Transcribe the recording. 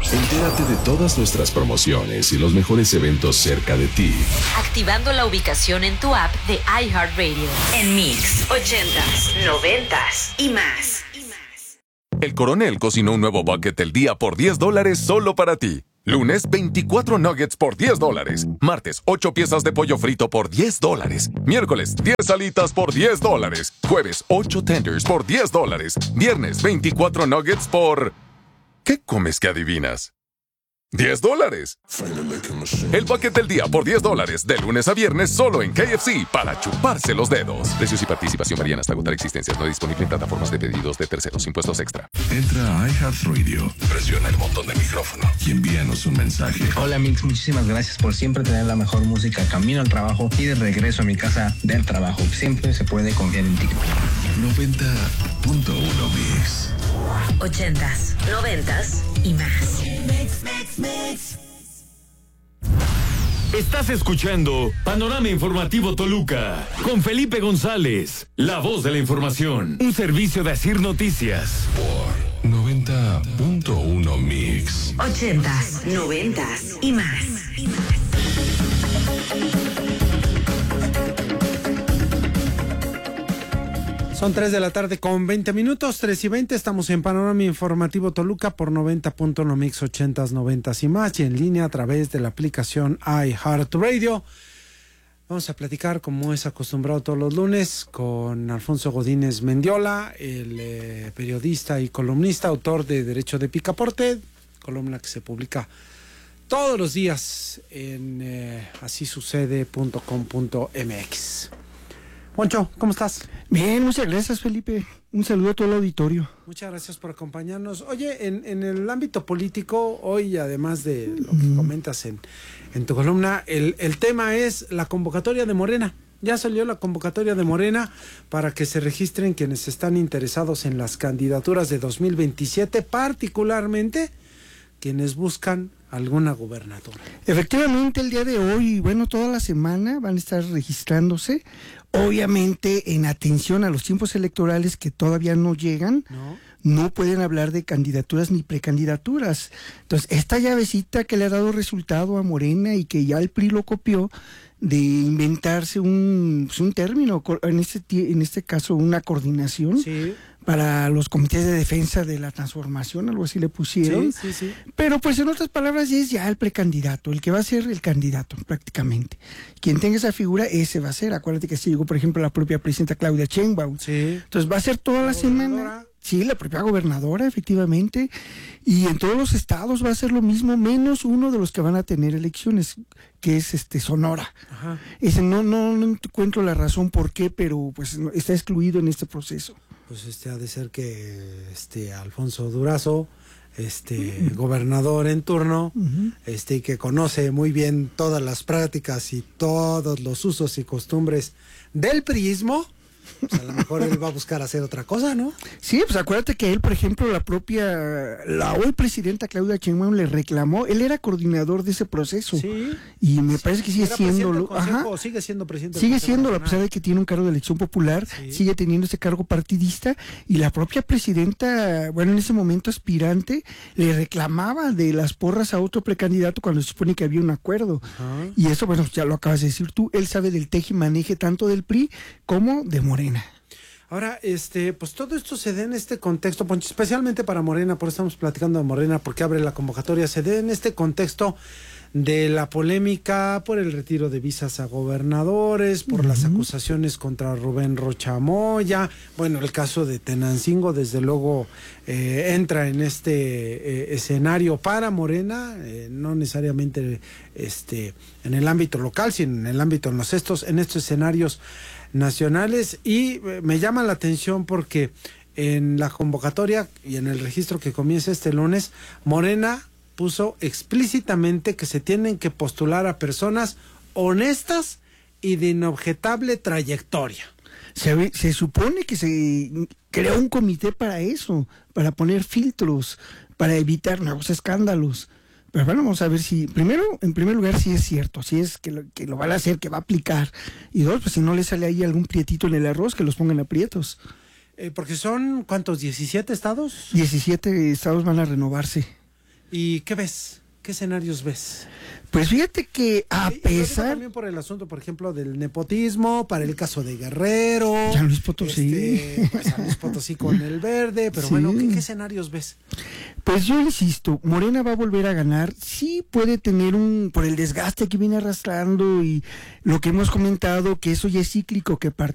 Entérate de todas nuestras promociones y los mejores eventos cerca de ti. Activando la ubicación en tu app de iHeartRadio. En Mix, 80s, 90s y más. El Coronel cocinó un nuevo bucket del día por $10 solo para ti. Lunes, 24 nuggets por $10. Martes, 8 piezas de pollo frito por $10. Miércoles, 10 alitas por $10. Jueves, 8 tenders por $10. Viernes, 24 nuggets por... ¿Qué comes que adivinas? $10. El bucket del día por $10, de lunes a viernes solo en KFC, para chuparse los dedos. Precios y participación varían hasta agotar existencias. No disponible en plataformas de pedidos de terceros. Impuestos extra. Entra a iHeartRadio, presiona el botón del micrófono y envíanos un mensaje. Hola Mix, muchísimas gracias por siempre tener la mejor música camino al trabajo y de regreso a mi casa del trabajo. Siempre se puede confiar en ti. 90.1 Mix. 80s, 90s y más. Estás escuchando Panorama Informativo Toluca con Felipe González, la voz de la información. Un servicio de Asir Noticias. Por 90.1 Mix. 80s, 90s y más. Son 3 de la tarde con 20 minutos, 3:20. Estamos en Panorama Informativo Toluca por 90.1 Mix, 80s, 90s y más. Y en línea a través de la aplicación iHeartRadio. Vamos a platicar, como es acostumbrado todos los lunes, con Alfonso Godínez Mendiola, el periodista y columnista, autor de Derecho de Picaporte, columna que se publica todos los días en asisucede.com.mx. Poncho, ¿cómo estás? Bien, muchas gracias, Felipe. Un saludo a todo el auditorio. Muchas gracias por acompañarnos. Oye, en el ámbito político, hoy, además de lo que comentas en tu columna, el tema es la convocatoria de Morena. Ya salió la convocatoria de Morena para que se registren quienes están interesados en las candidaturas de 2027, particularmente quienes buscan alguna gubernatura. Efectivamente, el día de hoy, bueno, toda la semana van a estar registrándose, obviamente en atención a los tiempos electorales que todavía no llegan, no pueden hablar de candidaturas ni precandidaturas. Entonces, esta llavecita que le ha dado resultado a Morena y que ya el PRI lo copió, de inventarse un término, en este caso una coordinación, sí, para los comités de defensa de la transformación, algo así le pusieron. Sí. Pero pues en otras palabras es ya el precandidato, el que va a ser el candidato prácticamente. Quien tenga esa figura, ese va a ser. Acuérdate que se llegó, por ejemplo, la propia presidenta Claudia Sheinbaum. Sí. Entonces va a ser toda la semana. Sí, la propia gobernadora, efectivamente, y en todos los estados va a ser lo mismo, menos uno de los que van a tener elecciones, que es Sonora. Ajá. Ese no encuentro la razón por qué, pero pues está excluido en este proceso. Pues ha de ser que Alfonso Durazo, gobernador en turno, que conoce muy bien todas las prácticas y todos los usos y costumbres del priismo. Pues a lo mejor él va a buscar hacer otra cosa, ¿no? Sí, pues acuérdate que él, por ejemplo, la hoy presidenta Claudia Sheinbaum le reclamó, él era coordinador de ese proceso. Sí. Y me parece que sigue siendo. Sigue siendo presidente. Sigue siendo, a pesar de que tiene un cargo de elección popular, sí, sigue teniendo ese cargo partidista, y la propia presidenta, bueno, en ese momento aspirante, le reclamaba de las porras a otro precandidato cuando se supone que había un acuerdo. Ajá. Y eso, bueno, ya lo acabas de decir tú, él sabe del teje y maneje tanto del PRI como de Morena. Ahora, pues todo esto se da en este contexto, Poncho, especialmente para Morena, por eso estamos platicando de Morena, porque abre la convocatoria, se da en este contexto de la polémica por el retiro de visas a gobernadores, por las acusaciones contra Rubén Rocha Moya. Bueno, el caso de Tenancingo, desde luego, entra en este escenario para Morena, no necesariamente en el ámbito local, sino en el ámbito en estos escenarios nacionales. Y me llama la atención porque en la convocatoria y en el registro que comienza este lunes, Morena puso explícitamente que se tienen que postular a personas honestas y de inobjetable trayectoria. Se supone que se creó un comité para eso, para poner filtros, para evitar nuevos escándalos. Pero bueno, vamos a ver si, en primer lugar, si es cierto, si es que lo van a hacer, que va a aplicar. Y dos, pues si no le sale ahí algún prietito en el arroz, que los pongan aprietos. Porque son, ¿cuántos? ¿17 estados? 17 estados van a renovarse. ¿Y qué ves? ¿Qué escenarios ves? Pues fíjate que a pesar... También por el asunto, por ejemplo, del nepotismo, para el caso de Guerrero. San Luis Potosí. San Luis Potosí con el verde, pero bueno, ¿qué escenarios ves? Pues yo insisto, Morena va a volver a ganar, sí puede tener por el desgaste que viene arrastrando y lo que hemos comentado, que eso ya es cíclico, que